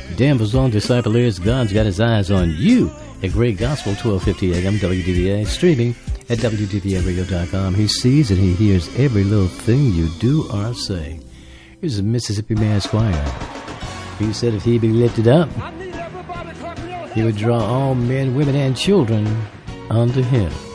Denver's own disciple is God's got his eyes on you. A great gospel, 1250 AM, WDVA, streaming at WDVAradio.com. He sees and he hears every little thing you do or say. Here's a Mississippi Mass Choir. He said if he be lifted up, he would draw all men, women, and children unto him.